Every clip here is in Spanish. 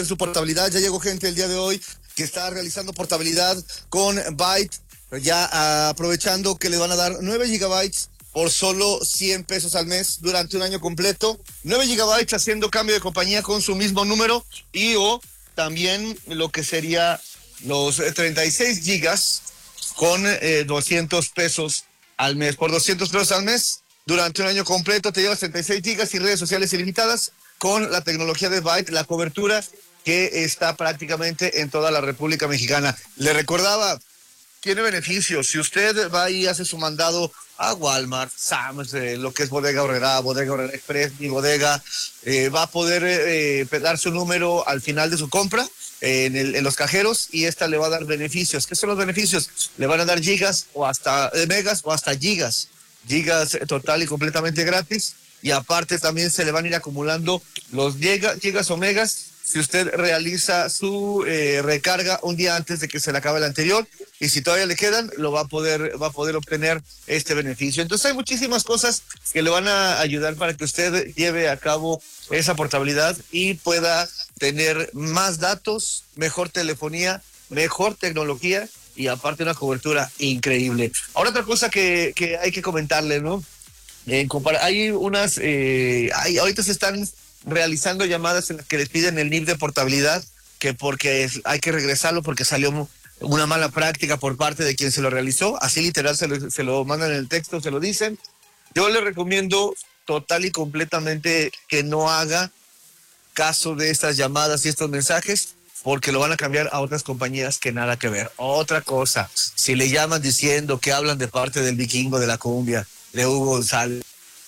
su portabilidad. Ya llegó gente el día de hoy que está realizando portabilidad con Byte, ya aprovechando que le van a dar 9 gigabytes por solo 100 pesos al mes durante un año completo. 9 gigabytes haciendo cambio de compañía con su mismo número y o también lo que sería los 36 gigas con 200 pesos al mes. Por 200 pesos al mes, durante un año completo te llevas 36 gigas y redes sociales ilimitadas con la tecnología de Byte, la cobertura que está prácticamente en toda la República Mexicana. Le recordaba, tiene beneficios. Si usted va y hace su mandado a Walmart, Sam's, lo que es Bodega Aurrerá Express, Mi Bodega, va a poder dar su número al final de su compra en los cajeros y esta le va a dar beneficios. ¿Qué son los beneficios? Le van a dar gigas o hasta megas o hasta gigas. Gigas total y completamente gratis. Y aparte también se le van a ir acumulando los gigas o megas si usted realiza su recarga un día antes de que se le acabe el anterior, y si todavía le quedan, va a poder obtener este beneficio. Entonces hay muchísimas cosas que le van a ayudar para que usted lleve a cabo esa portabilidad y pueda tener más datos, mejor telefonía, mejor tecnología y aparte una cobertura increíble. Ahora otra cosa que hay que comentarle, ¿no? Hay unas, ahorita se están realizando llamadas en las que les piden el NIP de portabilidad, que porque hay que regresarlo porque salió una mala práctica por parte de quien se lo realizó, así literal se lo mandan en el texto, se lo dicen. Yo le recomiendo total y completamente que no haga caso de estas llamadas y estos mensajes, porque lo van a cambiar a otras compañías que nada que ver. Otra cosa, si le llaman diciendo que hablan de parte del Vikingo de la cumbia, de Hugo González.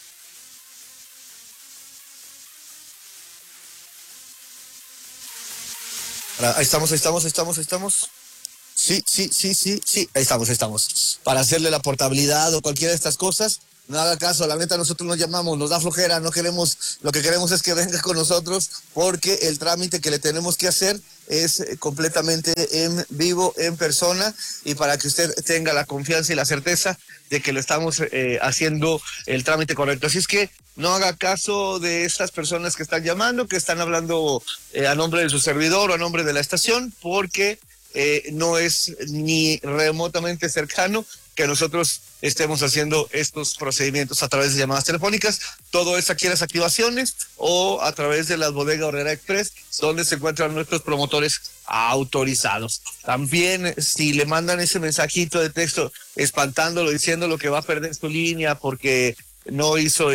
Ahí estamos. Sí, ahí estamos. Para hacerle la portabilidad o cualquiera de estas cosas, no haga caso, la neta nosotros nos llamamos, nos da flojera, no queremos, lo que queremos es que venga con nosotros, porque el trámite que le tenemos que hacer es completamente en vivo, en persona, y para que usted tenga la confianza y la certeza de que le estamos haciendo el trámite correcto. Así es que no haga caso de estas personas que están llamando, que están hablando a nombre de su servidor o a nombre de la estación, porque no es ni remotamente cercano que nosotros estemos haciendo estos procedimientos a través de llamadas telefónicas. Todo es aquí en las activaciones o a través de las Bodega Aurrerá Express, donde se encuentran nuestros promotores autorizados. También, si le mandan ese mensajito de texto espantándolo, diciéndolo que va a perder su línea porque no hizo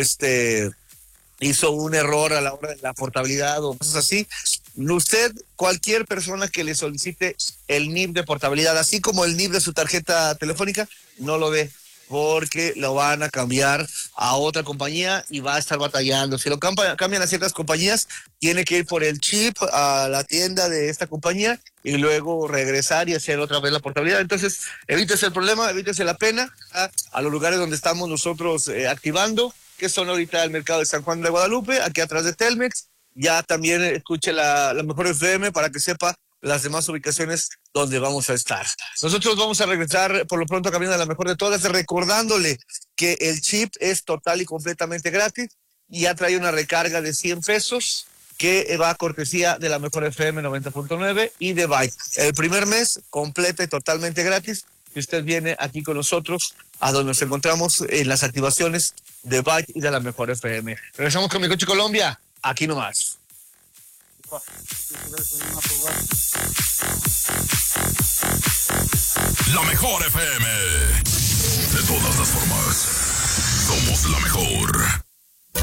un error a la hora de la portabilidad o cosas así, usted, cualquier persona que le solicite el NIP de portabilidad, así como el NIP de su tarjeta telefónica, no lo dé, porque lo van a cambiar a otra compañía y va a estar batallando. Si lo cambian a ciertas compañías, tiene que ir por el chip a la tienda de esta compañía y luego regresar y hacer otra vez la portabilidad. Entonces, evítese el problema, evítese la pena a los lugares donde estamos nosotros activando, que son ahorita el mercado de San Juan de Guadalupe, aquí atrás de Telmex. Ya también escuche la mejor FM para que sepa las demás ubicaciones donde vamos a estar. Nosotros vamos a regresar por lo pronto a Cabina de la Mejor de Todas, recordándole que el chip es total y completamente gratis y ya trae una recarga de 100 pesos que va a cortesía de la Mejor FM 90.9 y de Byte. El primer mes completa y totalmente gratis. Si usted viene aquí con nosotros a donde nos encontramos en las activaciones de Byte y de la Mejor FM. Regresamos con Mi Coche Colombia. Aquí nomás. La Mejor FM. De todas las formas, somos la mejor.